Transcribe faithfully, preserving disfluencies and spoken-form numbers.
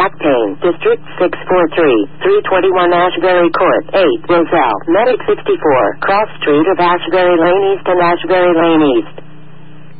back pain. District six four three, three twenty-one Ashbury Court, eight, Roselle. Medic sixty-four, cross street of Ashbury Lane East and Ashbury Lane East.